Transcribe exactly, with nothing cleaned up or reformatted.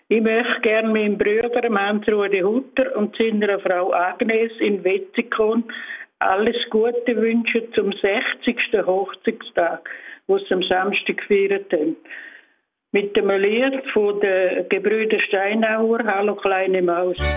Ich möchte gerne meinem Bruder, Hans-Rudi Hutter, und seiner Frau Agnes in Wetzikon alles Gute wünschen zum sechzigsten Hochzeitstag, wo sie am Samstag gefeiert haben. Mit dem Lied von den Gebrüder Steinauer, Hallo kleine Maus.